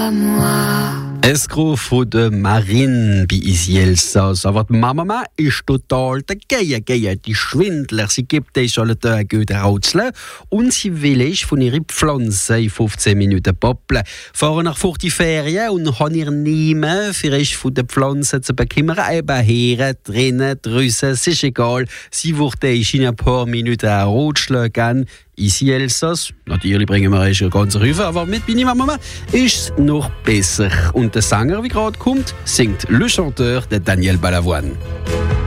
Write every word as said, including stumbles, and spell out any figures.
à moi. Escro von der Marine bei Isielsas. Aber die Mama ist total dagegen, gegen die Schwindler. Sie gibt euch alle Tage gute Rautzeln und sie will ich von ihren Pflanzen in fünfzehn Minuten poppeln. Fahren nach vor die Ferien und haben ihr Niemen für euch von den Pflanzen zu bekümmern. Eben hier, drinnen, draussen, es ist egal. Sie wird euch in ein paar Minuten einen Rotschlag geben. Isielsas. Natürlich bringen wir euch eine ganze Rüfe, aber mit meiner Mama ist es noch besser. Und der Sänger, wie gerade kommt, singt Le Chanteur de Daniel Balavoine.